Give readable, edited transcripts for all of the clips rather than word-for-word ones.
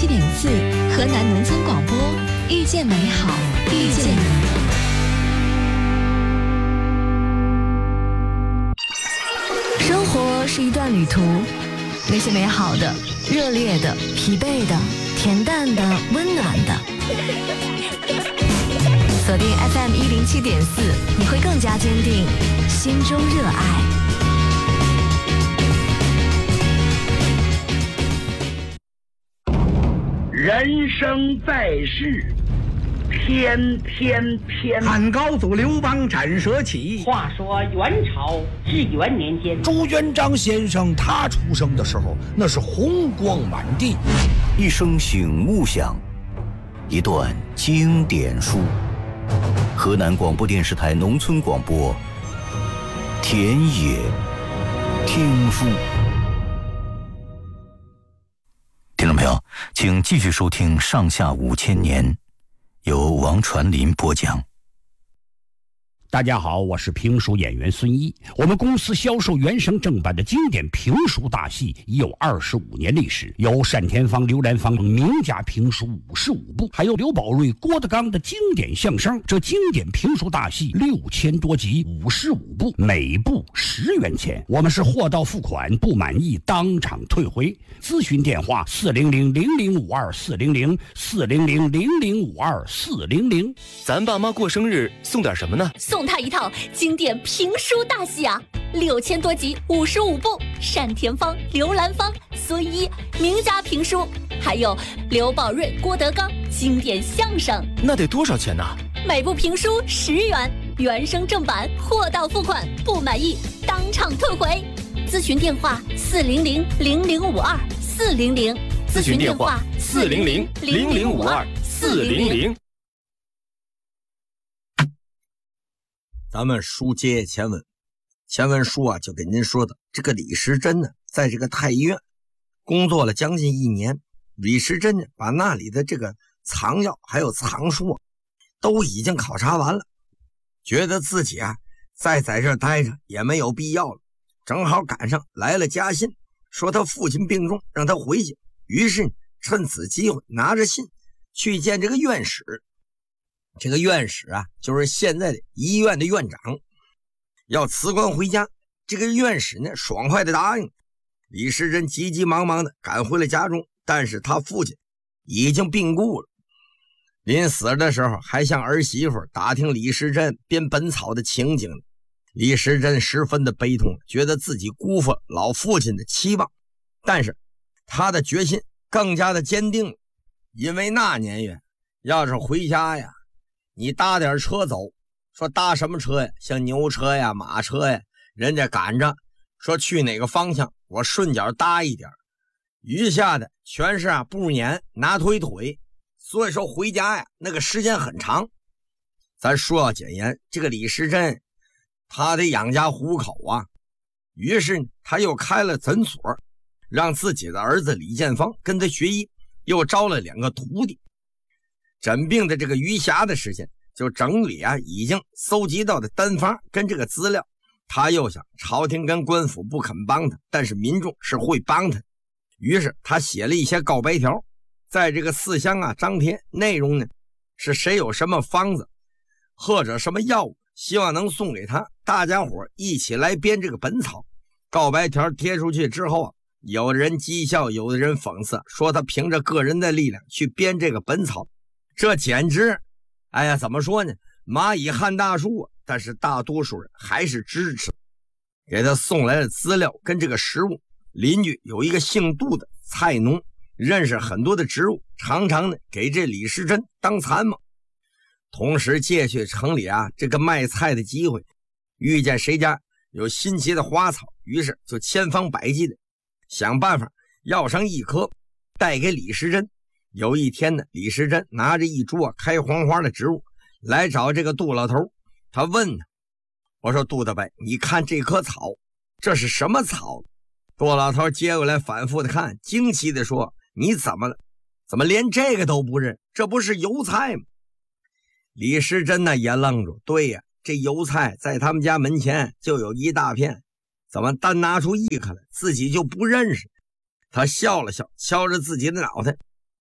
107.4，河南农村广播，遇见美好，遇见你。生活是一段旅途，那些美好的、热烈的、疲惫的、恬淡的、温暖的。锁定 FM 107.4，你会更加坚定心中热爱。 人生在世，天天天。 汉高祖刘邦斩蛇起。 话说元朝至元年间， 朱元璋先生他出生的时候，那是红光满地。 一声醒悟响，一段经典书。河南广播电视台农村广播，田野听书。听众朋友，请继续收听《上下5000年》，由王传林播讲。 大家好，我是评书演员孙一。我们公司销售原声正版的经典评书大戏已有25年历史，有单田芳、刘兰芳名家评书55部，还有刘宝瑞、郭德纲的经典相声。这经典评书大戏6000多集，55部，每部10元钱。我们是货到付款，不满意当场退回。咨询电话400-0052-400，400-0052-400。 咱爸妈过生日送点什么呢？ 送他一套经典评书大戏啊，6000多集，55部，单田芳、刘兰芳、孙一名家评书，还有刘宝瑞、郭德纲经典相声。 那得多少钱呢？ 每部评书10元，原声正版，货到付款，不满意当场退回。咨询电话400-0052-400， 咨询电话400-0052-400。 咱们书接前文，前文书啊就给您说的，这个李时珍呢，在这个太医院工作了将近1年。李时珍呢，把那里的这个藏药还有藏书啊，都已经考察完了，觉得自己啊再在这儿待着也没有必要了。正好赶上来了家信，说他父亲病重，让他回去。于是趁此机会，拿着信去见这个院使。这个院使啊，就是现在的医院的院长，要辞官回家。这个院使呢，爽快的答应。李时珍急急忙忙的赶回了家中，但是他父亲已经病故了。临死的时候，还向儿媳妇打听李时珍编本草的情景。李时珍十分的悲痛，觉得自己辜负老父亲的期望，但是他的决心更加的坚定了。因为那年月，要是回家呀，你搭点车走，说搭什么车呀？像牛车呀、马车呀，人家赶着说去哪个方向，我顺脚搭一点，余下的全是不撵拿腿，所以说回家呀，那个时间很长。咱说要简言，这个李时珍他得养家糊口啊，于是他又开了诊所，让自己的儿子李建芳跟他学医，又招了2个徒弟。诊病的这个余暇的时间，就整理已经搜集到的单方跟这个资料。他又想朝廷跟官府不肯帮他，但是民众是会帮他，于是他写了一些告白条，在这个4乡张贴。内容呢是谁有什么方子或者什么药物希望能送给他，大家伙一起来编这个本草。告白条贴出去之后有的人讥笑，有的人讽刺，说他凭着个人的力量去编这个本草，这简直怎么说呢，蚂蚁撼大树。但是大多数人还是支持，给他送来了资料跟这个食物。邻居有一个姓杜的菜农，认识很多的植物，常常呢给这李时珍当参谋。同时借去城里这个卖菜的机会，遇见谁家有新奇的花草，于是就千方百计的想办法要上1颗带给李时珍。有一天呢，李时珍拿着一株开黄花的植物来找这个杜老头。他问他，我说杜大伯，你看这棵草，这是什么草？杜老头接过来反复的看，惊奇的说，你怎么连这个都不认？这不是油菜吗？李时珍呢也愣住，对呀，这油菜在他们家门前就有一大片，怎么单拿出1颗来自己就不认识？他笑了笑，敲着自己的脑袋，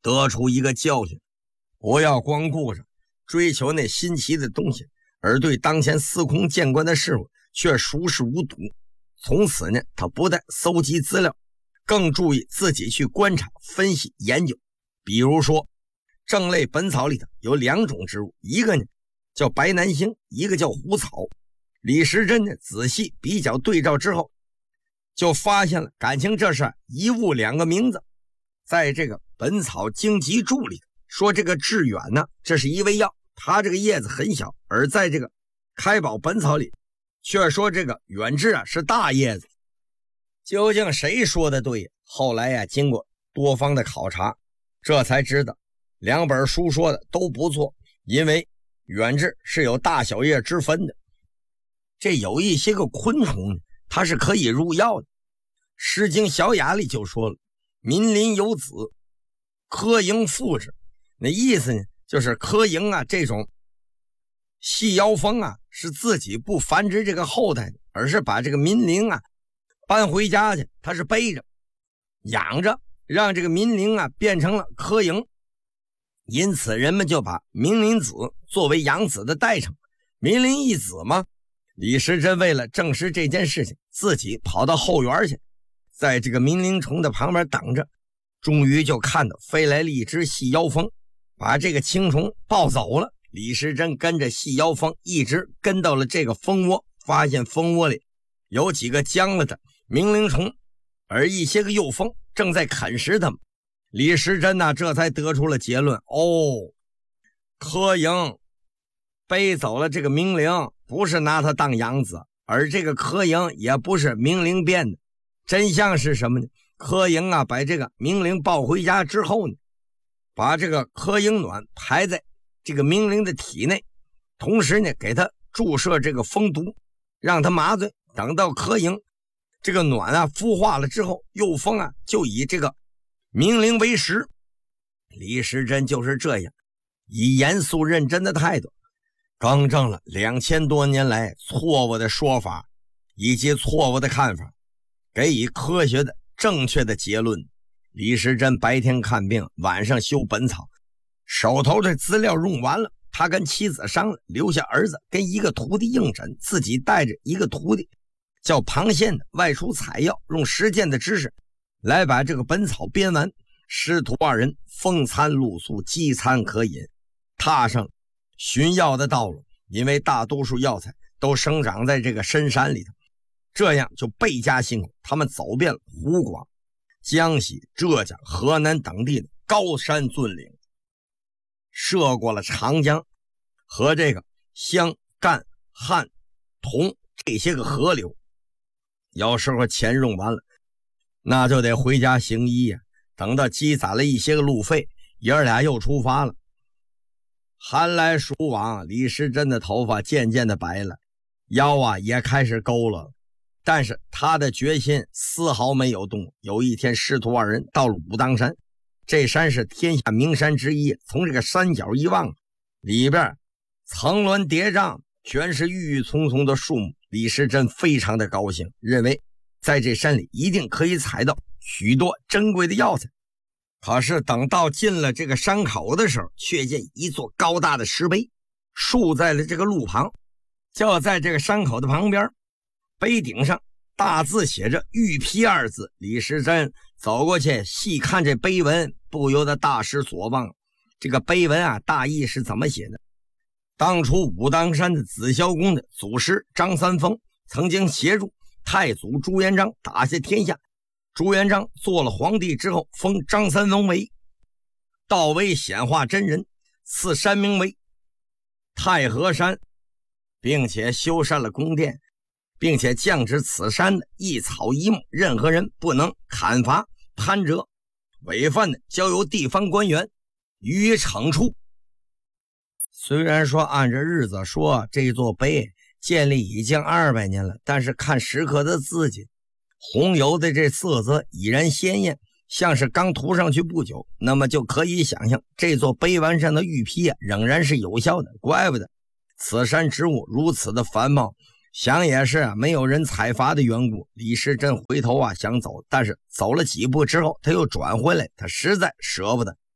得出一个教训：不要光顾着追求那新奇的东西，而对当前司空见惯的事物却熟视无睹。从此呢，他不但搜集资料，更注意自己去观察、分析、研究。比如说，正类本草里头有2种植物，一个呢叫白南星，一个叫虎草。李时珍呢仔细比较对照之后，就发现了感情这是一物2个名字。在这个《本草经集注》里说，这个致远呢，这是一味药，它这个叶子很小；而在这个《开宝本草》里却说这个远志啊是大叶子。究竟谁说的对？后来呀，经过多方的考察，这才知道2本书说的都不错，因为远志是有大小叶之分的。这有一些个昆虫它是可以入药的。《诗经·小雅》里就说了：“民林有子，科蝇复之。”那意思呢，就是科蝇啊这种细腰蜂啊是自己不繁殖这个后代的，而是把这个民灵啊搬回家去，它是背着养着，让这个民灵啊变成了科蝇。因此人们就把民灵子作为养子的代称，民灵一子嘛。李时珍为了证实这件事情，自己跑到后园去，在这个民灵虫的旁边等着，终于就看到飞来了一只细腰蜂，把这个青虫抱走了。李时珍跟着细腰蜂一直跟到了这个蜂窝，发现蜂窝里有几个僵了的冥灵虫，而一些个幼蜂正在啃食它们。李时珍呢，这才得出了结论：科蝇背走了这个冥灵，不是拿它当养子，而这个科蝇也不是冥灵变的。真相是什么呢？科蝇啊，把这个冥灵抱回家之后呢，把这个科蝇卵排在这个冥灵的体内，同时呢，给它注射这个蜂毒，让它麻醉。等到科蝇这个卵啊孵化了之后，幼蜂啊就以这个冥灵为食。李时珍就是这样以严肃认真的态度更正了2000多年来错误的说法以及错误的看法，给予科学的正确的结论。李时珍白天看病，晚上修本草，手头的资料用完了，他跟妻子商量，留下儿子跟一个徒弟应诊，自己带着一个徒弟叫庞宪的外出采药，用实践的知识来把这个本草编完。师徒2人风餐露宿，饥餐渴饮，踏上寻药的道路。因为大多数药材都生长在这个深山里头，这样就倍加辛苦。他们走遍了湖广、江西、浙江、河南等地的高山峻岭，涉过了长江和这个湘、赣、汉、潼这些个河流。有时候钱用完了，那就得回家行医呀。等到积攒了一些个路费，爷儿俩又出发了。寒来暑往，李时珍的头发渐渐的白了，腰啊也开始佝偻，但是他的决心丝毫没有动。有一天，师徒2人到了武当山，这山是天下名山之一，从这个山脚一望，里边层峦叠嶂，全是郁郁葱葱的树木。李时珍非常的高兴，认为在这山里一定可以采到许多珍贵的药材。可是等到进了这个山口的时候，却见一座高大的石碑竖在了这个路旁，就在这个山口的旁边，碑顶上大字写着玉批2字。李时珍走过去细看这碑文，不由得大失所望。这个碑文啊，大意是怎么写的？当初武当山的紫霄宫的祖师张三丰曾经协助太祖朱元璋打下天下，朱元璋做了皇帝之后，封张三丰为道威显化真人，赐山名为太和山，并且修缮了宫殿，并且降旨此山的一草一木，任何人不能砍伐攀折，违犯的交由地方官员予以惩处。虽然说按着日子说，这座碑建立已经200年了，但是看石刻的字迹，红油的这色泽已然鲜艳，像是刚涂上去不久，那么就可以想象这座碑文上的玉批仍然是有效的。怪不得此山植物如此的繁茂，想也是没有人采伐的缘故。李时珍回头想走，但是走了几步之后他又转回来，他实在舍不得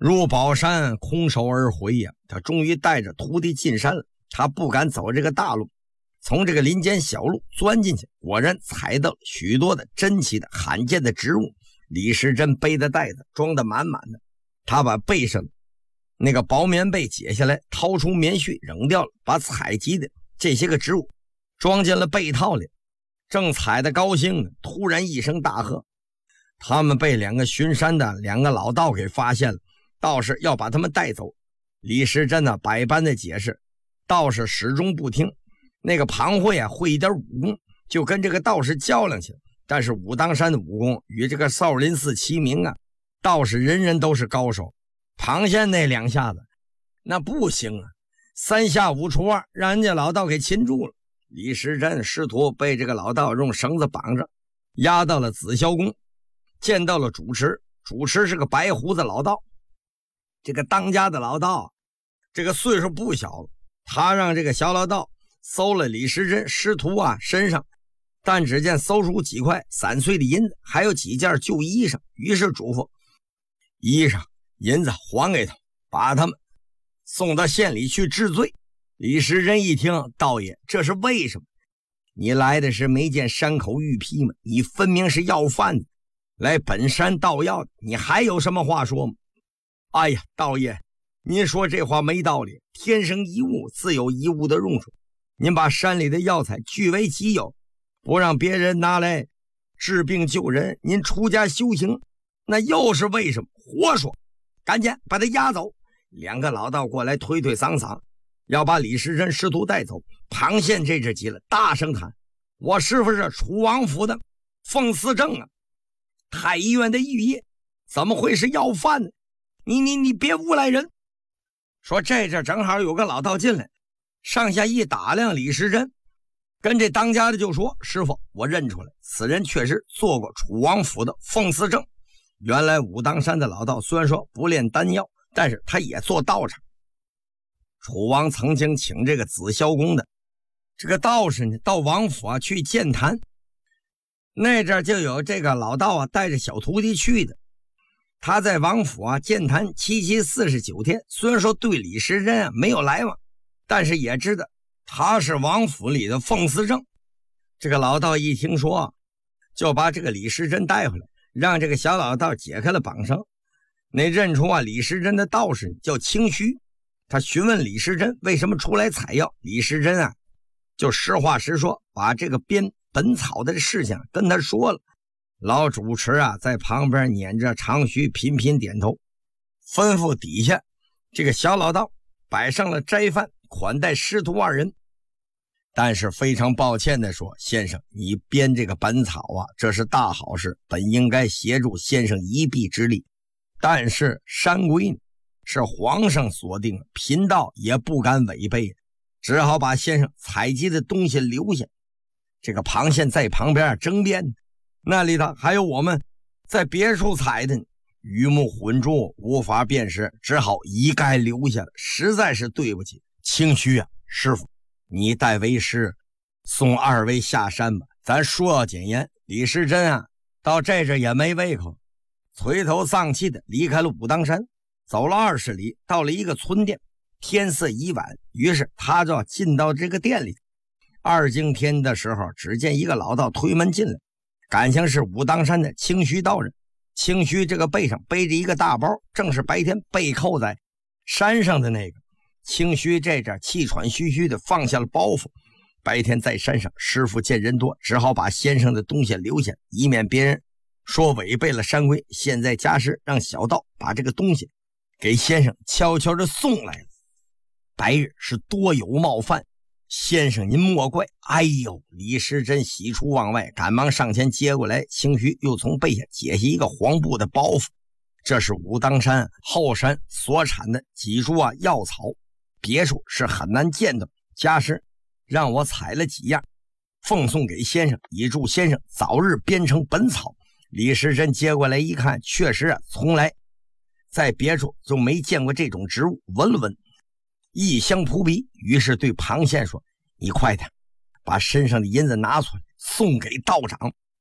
入宝山空手而回呀，他终于带着徒弟进山了。他不敢走这个大路，从这个林间小路钻进去，果然采到了许多的珍奇的罕见的植物。李时珍背的袋子装得满满的，他把背上那个薄棉被解下来，掏出棉絮扔掉了，把采集的这些个植物装进了被套里。正采得高兴呢，突然一声大喝，他们被2个巡山的2个老道给发现了，道士要把他们带走。李时珍呢百般的解释，道士始终不听。那个庞会啊会一点武功，就跟这个道士较量去了。但是武当山的武功与这个少林寺齐名啊，道士人人都是高手。庞县那2下子那不行啊，3下5除2，让人家老道给擒住了。李时珍师徒被这个老道用绳子绑着，押到了紫霄宫，见到了主持。主持是个白胡子老道，这个当家的老道这个岁数不小了，他让这个小老道搜了李时珍师徒啊身上，但只见搜出几块散碎的银子，还有几件旧衣裳。于是嘱咐衣裳银子还给他，把他们送到县里去治罪。李时珍一听，道爷这是为什么？你来的是没见山口玉批吗？你分明是要饭的，来本山盗药的，你还有什么话说吗？哎呀，道爷您说这话没道理，天生一物自有一物的用处，您把山里的药材据为己有，不让别人拿来治病救人，您出家修行那又是为什么？活说，赶紧把他押走。2个老道过来推推搡搡，要把李时珍师徒带走。庞县这只急了，大声喊：我师父是楚王府的凤司正啊，太医院的御医，怎么会是要饭呢？你别诬赖人。说这正好有个老道进来，上下一打量李时珍，跟这当家的就说：师父，我认出来，此人确实做过楚王府的凤司正。原来武当山的老道虽然说不炼丹药，但是他也做道场。楚王曾经请这个紫霄宫的这个道士呢到王府啊去建坛，那阵就有这个老道啊带着小徒弟去的。他在王府啊建坛7期49天，虽然说对李时珍啊没有来往，但是也知道他是王府里的凤司正。这个老道一听说，就把这个李时珍带回来，让这个小老道解开了绑绳。那认出啊李时珍的道士叫清虚，他询问李时珍为什么出来采药。李时珍啊就实话实说，把这个编本草的事情跟他说了。老主持啊在旁边捻着长须频频点头，吩咐底下这个小老道摆上了斋饭款待师徒2人。但是非常抱歉的说，先生你编这个本草啊这是大好事，本应该协助先生一臂之力，但是山规是皇上所定，贫道也不敢违背，只好把先生采集的东西留下。这个庞县在旁边争辩，那里头还有我们在别处采的，鱼目混珠无法辨识，只好一概留下了，实在是对不起。清虚啊，师傅你代为师送2位下山吧。咱说要谨言，李时珍啊到这也没胃口，垂头丧气的离开了武当山，走了20里，到了一个村店。天色已晚，于是他就要进到这个店里。2更天的时候，只见一个老道推门进来，感情是武当山的清虚道人。清虚这个背上背着一个大包，正是白天被扣在山上的那个。清虚这阵气喘吁吁的放下了包袱。白天在山上，师傅见人多，只好把先生的东西留下，以免别人说违背了山规。现在家师让小道把这个东西给先生悄悄地送来了。白日是多有冒犯，先生您莫怪。哎呦，李时珍喜出望外，赶忙上前接过来。清虚又从背下解下一个黄布的包袱，这是武当山后山所产的几株药草，别处是很难见的，家师让我采了几样奉送给先生，以助先生早日编成本草。李时珍接过来一看，确实从来在别处就没见过这种植物，闻了闻异香扑鼻，于是对庞县说：你快点把身上的银子拿出来送给道长，